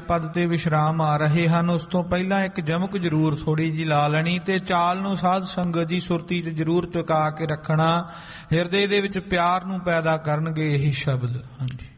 ਪਦ ਤੇ ਵਿਸ਼ਰਾਮ ਆ ਰਹੇ ਹਨ, ਉਸ ਤੋਂ ਪਹਿਲਾਂ ਇੱਕ ਜਮਕ ਜ਼ਰੂਰ ਥੋੜੀ ਜੀ ਲਾ ਲੈਣੀ ਤੇ ਚਾਲ ਨੂੰ ਸਾਧ ਸੰਗਤ ਜੀ ਸੁਰਤੀ 'ਚ ਜ਼ਰੂਰ ਟਿਕਾ ਕੇ ਰੱਖਣਾ। ਹਿਰਦੇ ਦੇ ਵਿੱਚ ਪਿਆਰ ਨੂੰ ਪੈਦਾ ਕਰਨਗੇ ਇਹ ਸ਼ਬਦ। ਹਾਂਜੀ।